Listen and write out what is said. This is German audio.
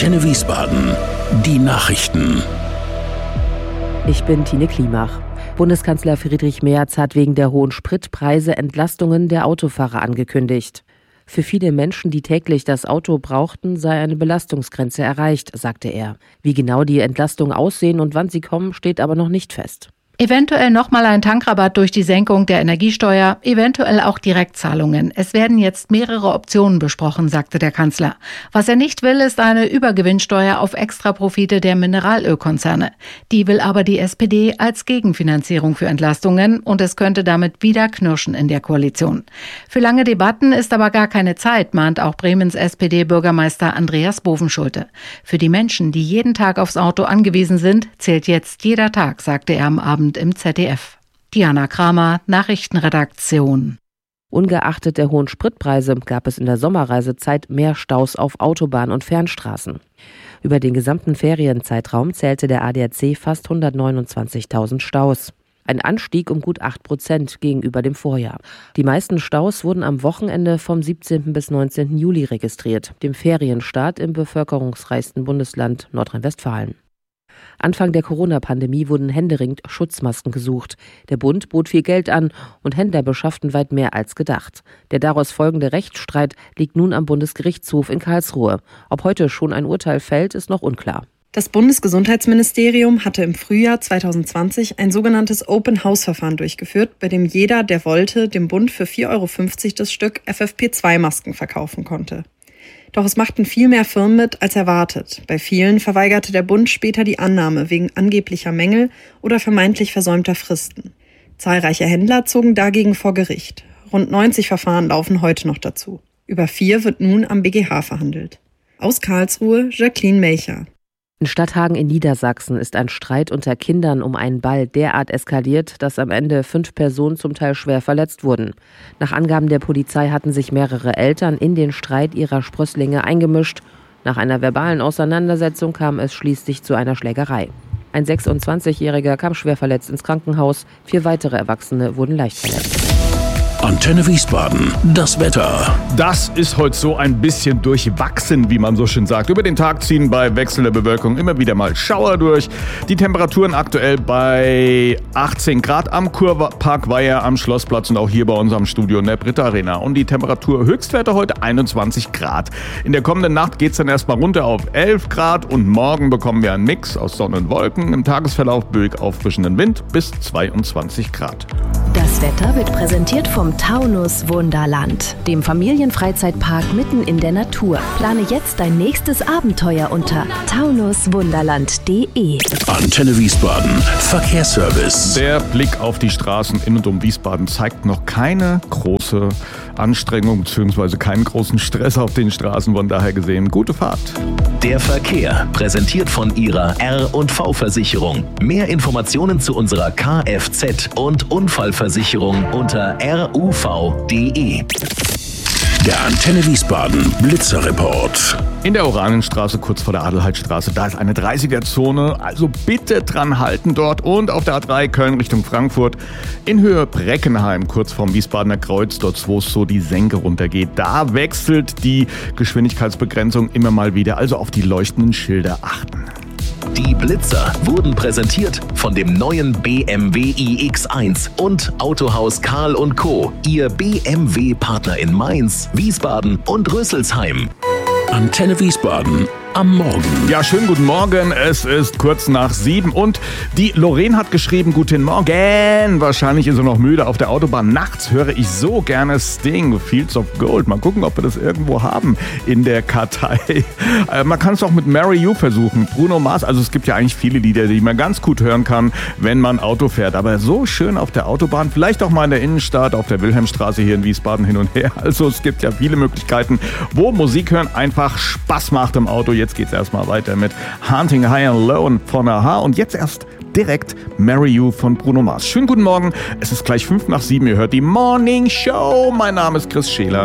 Antenne Wiesbaden. Die Nachrichten. Ich bin Tine Klimach. Bundeskanzler Friedrich Merz hat wegen der hohen Spritpreise Entlastungen der Autofahrer angekündigt. Für viele Menschen, die täglich das Auto brauchten, sei eine Belastungsgrenze erreicht, sagte er. Wie genau die Entlastungen aussehen und wann sie kommen, steht aber noch nicht fest. Eventuell nochmal ein Tankrabatt durch die Senkung der Energiesteuer, eventuell auch Direktzahlungen. Es werden jetzt mehrere Optionen besprochen, sagte der Kanzler. Was er nicht will, ist eine Übergewinnsteuer auf Extraprofite der Mineralölkonzerne. Die will aber die SPD als Gegenfinanzierung für Entlastungen und es könnte damit wieder knirschen in der Koalition. Für lange Debatten ist aber gar keine Zeit, mahnt auch Bremens SPD-Bürgermeister Andreas Bovenschulte. Für die Menschen, die jeden Tag aufs Auto angewiesen sind, zählt jetzt jeder Tag, sagte er am Abend im ZDF. Diana Kramer, Nachrichtenredaktion. Ungeachtet der hohen Spritpreise gab es in der Sommerreisezeit mehr Staus auf Autobahn- und Fernstraßen. Über den gesamten Ferienzeitraum zählte der ADAC fast 129.000 Staus. Ein Anstieg um gut 8% gegenüber dem Vorjahr. Die meisten Staus wurden am Wochenende vom 17. bis 19. Juli registriert, dem Ferienstart im bevölkerungsreichsten Bundesland Nordrhein-Westfalen. Anfang der Corona-Pandemie wurden händeringend Schutzmasken gesucht. Der Bund bot viel Geld an und Händler beschafften weit mehr als gedacht. Der daraus folgende Rechtsstreit liegt nun am Bundesgerichtshof in Karlsruhe. Ob heute schon ein Urteil fällt, ist noch unklar. Das Bundesgesundheitsministerium hatte im Frühjahr 2020 ein sogenanntes Open-House-Verfahren durchgeführt, bei dem jeder, der wollte, dem Bund für 4,50 € das Stück FFP2-Masken verkaufen konnte. Doch es machten viel mehr Firmen mit als erwartet. Bei vielen verweigerte der Bund später die Annahme wegen angeblicher Mängel oder vermeintlich versäumter Fristen. Zahlreiche Händler zogen dagegen vor Gericht. Rund 90 Verfahren laufen heute noch dazu. Über 4 wird nun am BGH verhandelt. Aus Karlsruhe, Jacqueline Melcher. In Stadthagen in Niedersachsen ist ein Streit unter Kindern um einen Ball derart eskaliert, dass am Ende 5 Personen zum Teil schwer verletzt wurden. Nach Angaben der Polizei hatten sich mehrere Eltern in den Streit ihrer Sprösslinge eingemischt. Nach einer verbalen Auseinandersetzung kam es schließlich zu einer Schlägerei. Ein 26-Jähriger kam schwer verletzt ins Krankenhaus, 4 weitere Erwachsene wurden leicht verletzt. Antenne Wiesbaden, das Wetter. Das ist heute so ein bisschen durchwachsen, wie man so schön sagt. Über den Tag ziehen bei wechselnder Bewölkung immer wieder mal Schauer durch. Die Temperaturen aktuell bei 18 Grad am Kurpark Weiher, am Schlossplatz und auch hier bei unserem Studio in der Britta Arena. Und die Temperaturhöchstwerte heute 21 Grad. In der kommenden Nacht geht es dann erstmal runter auf 11 Grad und morgen bekommen wir einen Mix aus Sonne und Wolken. Im Tagesverlauf böig auffrischenden Wind bis 22 Grad. Das Wetter wird präsentiert vom Taunus Wunderland, dem Familienfreizeitpark mitten in der Natur. Plane jetzt dein nächstes Abenteuer unter taunuswunderland.de. Antenne Wiesbaden, Verkehrsservice. Der Blick auf die Straßen in und um Wiesbaden zeigt noch keine große Anstrengung bzw. keinen großen Stress auf den Straßen. Von daher gesehen, gute Fahrt. Der Verkehr, präsentiert von Ihrer R&V-Versicherung. Mehr Informationen zu unserer Kfz- und Unfallversicherung unter ruv.de. Der Antenne Wiesbaden Blitzerreport. In der Oranienstraße, kurz vor der Adelheidstraße, da ist eine 30er-Zone, also bitte dran halten dort. Und auf der A3 Köln Richtung Frankfurt in Höhe Breckenheim, kurz vorm Wiesbadener Kreuz, dort wo es so die Senke runtergeht. Da wechselt die Geschwindigkeitsbegrenzung immer mal wieder, also auf die leuchtenden Schilder achten. Die Blitzer wurden präsentiert von dem neuen BMW iX1 und Autohaus Karl & Co., Ihr BMW-Partner in Mainz, Wiesbaden und Rüsselsheim. Antenne Wiesbaden am Morgen. Ja, schönen guten Morgen. Es ist kurz nach 7 und die Lorraine hat geschrieben, guten Morgen. Wahrscheinlich ist sie noch müde auf der Autobahn. Nachts höre ich so gerne Sting, Fields of Gold. Mal gucken, ob wir das irgendwo haben in der Kartei. Man kann es auch mit Marry You versuchen. Bruno Mars, also es gibt ja eigentlich viele Lieder, die man ganz gut hören kann, wenn man Auto fährt. Aber so schön auf der Autobahn, vielleicht auch mal in der Innenstadt, auf der Wilhelmstraße hier in Wiesbaden hin und her. Also es gibt ja viele Möglichkeiten, wo Musik hören einfach Spaß macht im Auto. Jetzt geht's erstmal weiter mit Hunting High and Low von Aha und jetzt erst direkt Marry You von Bruno Mars. Schönen guten Morgen, es ist gleich 5 nach 7, ihr hört die Morning Show. Mein Name ist Chris Scheler.